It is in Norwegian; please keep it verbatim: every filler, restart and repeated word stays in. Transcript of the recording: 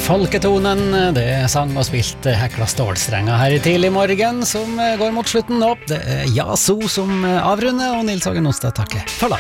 folketonen, det sang og spilt hekla stålstrenger her i tidlig morgen, som går mot slutten nå. Det er Yasu som avrunder, og Nils Hagen Ostad takker for lag.